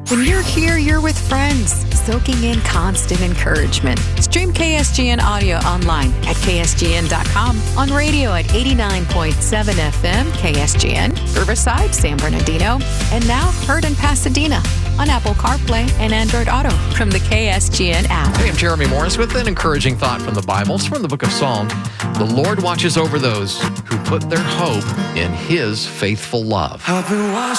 When you're here, you're with friends, soaking in constant encouragement. Stream KSGN audio online at ksgn.com, on radio at 89.7 FM KSGN, Riverside, San Bernardino, and now heard in Pasadena on Apple CarPlay and Android Auto from the KSGN app. Hey, I'm Jeremy Morris with an encouraging thought from the Bible. It's from the book of Psalms. The Lord watches over those who put their hope in His faithful love.